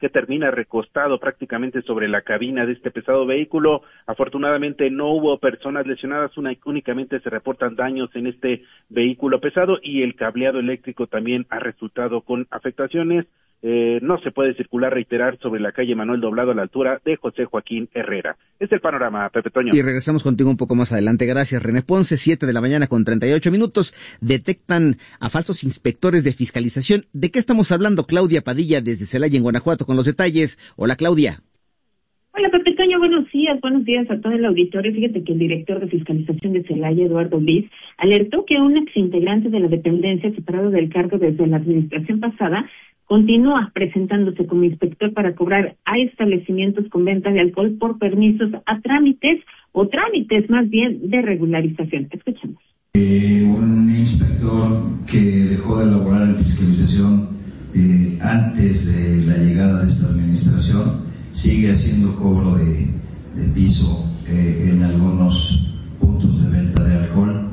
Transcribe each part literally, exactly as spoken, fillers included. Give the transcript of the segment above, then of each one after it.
que termina recostado prácticamente sobre la cabina de este pesado vehículo. Afortunadamente no hubo personas lesionadas, una, únicamente se reportan daños en este vehículo pesado y el cableado eléctrico también ha resultado con afectaciones. Eh, no se puede circular, reiterar, sobre la calle Manuel Doblado a la altura de José Joaquín Herrera. Este es el panorama, Pepe Toño. Y regresamos contigo un poco más adelante. Gracias, René Ponce. Siete de la mañana con treinta y ocho minutos. Detectan a falsos inspectores de fiscalización. ¿De qué estamos hablando? Claudia Padilla desde Celaya, en Guanajuato, con los detalles. Hola, Claudia. Hola, Pepe Toño, buenos días, buenos días a todo el auditorio. Fíjate que el director de fiscalización de Celaya, Eduardo Liz, alertó que un exintegrante de la dependencia, separado del cargo desde la administración pasada, continúa presentándose como inspector para cobrar a establecimientos con venta de alcohol por permisos a trámites, o trámites más bien de regularización. Escuchemos. Eh, un inspector que dejó de laborar en fiscalización eh, antes de la llegada de esta administración sigue haciendo cobro de, de piso eh, en algunos puntos de venta de alcohol.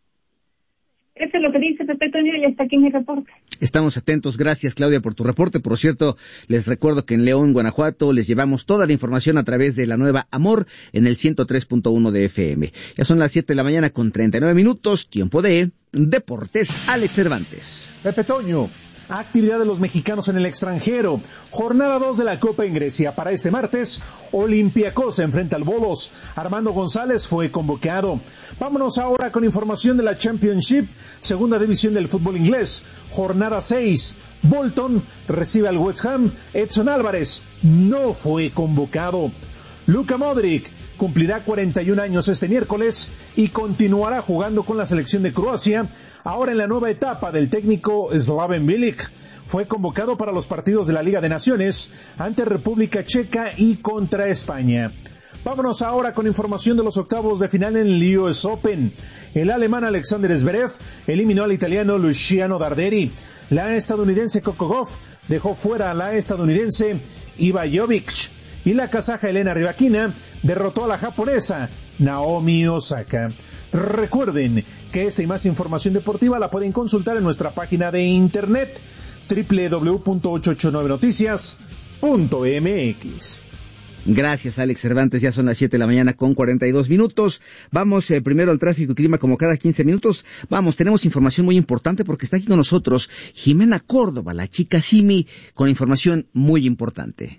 Eso es lo que dice Pepe Toño y hasta aquí mi reporte. Estamos atentos. Gracias, Claudia, por tu reporte. Por cierto, les recuerdo que en León, Guanajuato, les llevamos toda la información a través de la nueva Amor en el ciento tres punto uno de F M. Ya son las siete de la mañana con treinta y nueve minutos, tiempo de Deportes. Alex Cervantes. Pepe Toño. Actividad de los mexicanos en el extranjero. Jornada dos de la Copa en Grecia. Para este martes, Olympiacos se enfrenta al Bolos. Armando González fue convocado. Vámonos ahora con información de la Championship, segunda división del fútbol inglés. Jornada seis. Bolton recibe al West Ham. Edson Álvarez no fue convocado. Luka Modric cumplirá cuarenta y un años este miércoles y continuará jugando con la selección de Croacia, ahora en la nueva etapa del técnico Slaven Bilic. Fue convocado para los partidos de la Liga de Naciones ante República Checa y contra España. Vámonos ahora con información de los octavos de final en el U S Open. El alemán Alexander Zverev eliminó al italiano Luciano Darderi. La estadounidense Coco Gauff dejó fuera a la estadounidense Iva Jovic. Y la kazaja Elena Rybakina derrotó a la japonesa Naomi Osaka. Recuerden que esta y más información deportiva la pueden consultar en nuestra página de internet doble u doble u doble u punto ochocientos ochenta y nueve noticias punto m x. Gracias, Alex Cervantes. Ya son las siete de la mañana con cuarenta y dos minutos. Vamos eh, primero al tráfico y clima como cada quince minutos. Vamos, tenemos información muy importante porque está aquí con nosotros Jimena Córdoba, la chica Simi, con información muy importante.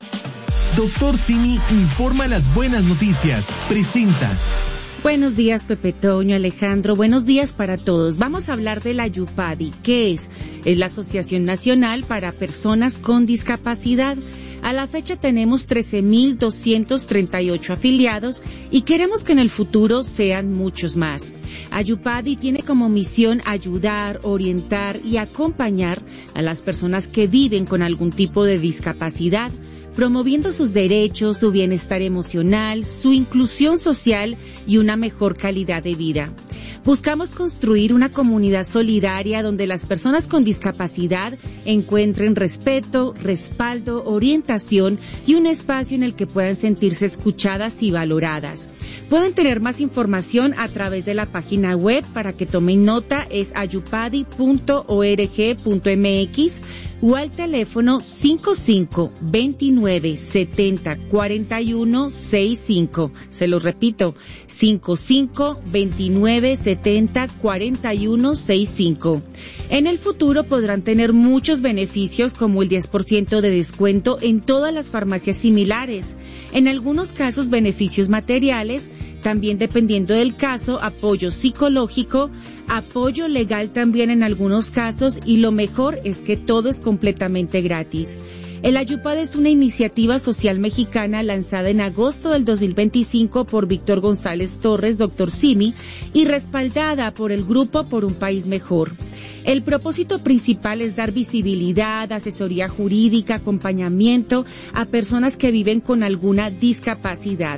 Doctor Simi informa las buenas noticias. Presenta. Buenos días, Pepe Toño, Alejandro. Buenos días para todos. Vamos a hablar de la Yupadi. ¿Qué es? Es la Asociación Nacional para Personas con Discapacidad. A la fecha tenemos trece mil doscientos treinta y ocho afiliados y queremos que en el futuro sean muchos más. Ayupadi tiene como misión ayudar, orientar y acompañar a las personas que viven con algún tipo de discapacidad, promoviendo sus derechos, su bienestar emocional, su inclusión social y una mejor calidad de vida. Buscamos construir una comunidad solidaria donde las personas con discapacidad encuentren respeto, respaldo, orientación y un espacio en el que puedan sentirse escuchadas y valoradas. Pueden tener más información a través de la página web, para que tomen nota, es ayupadi punto org punto m x o al teléfono cinco cinco, veintinueve, setenta, cuarenta y uno, sesenta y cinco. Se los repito, cinco cinco, veintinueve, setenta, cuarenta y uno, sesenta y cinco. En el futuro podrán tener muchos beneficios como el diez por ciento de descuento en todas las farmacias similares. En algunos casos beneficios materiales, también dependiendo del caso, apoyo psicológico, apoyo legal también en algunos casos, y lo mejor es que todo es completamente gratis. El Ayupad es una iniciativa social mexicana lanzada en agosto del dos mil veinticinco por Víctor González Torres, doctor Simi, y respaldada por el Grupo por un País Mejor. El propósito principal es dar visibilidad, asesoría jurídica, acompañamiento a personas que viven con alguna discapacidad.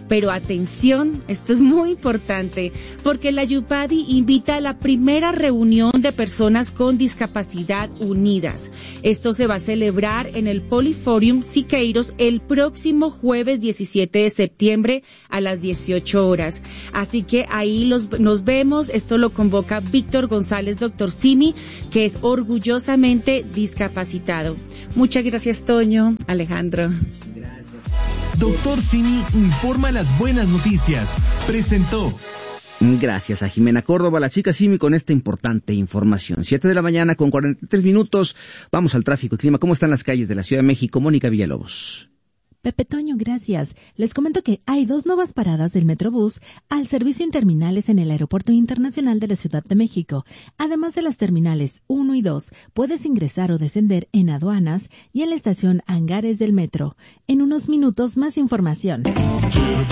Pero atención, esto es muy importante, porque la Yupadi invita a la primera reunión de personas con discapacidad unidas. Esto se va a celebrar en el Poliforum Siqueiros el próximo jueves diecisiete de septiembre a las dieciocho horas. Así que ahí los, nos vemos. Esto lo convoca Víctor González, doctor Simi, que es orgullosamente discapacitado. Muchas gracias, Toño, Alejandro. Doctor Simi informa las buenas noticias. Presentó. Gracias a Jimena Córdoba, la chica Simi, con esta importante información. Siete de la mañana con cuarenta y tres minutos. Vamos al tráfico y clima. ¿Cómo están las calles de la Ciudad de México? Mónica Villalobos. Pepe Toño, gracias. Les comento que hay dos nuevas paradas del Metrobús al servicio en terminales en el Aeropuerto Internacional de la Ciudad de México. Además de las terminales uno y dos, puedes ingresar o descender en aduanas y en la estación Hangares del Metro. En unos minutos, más información.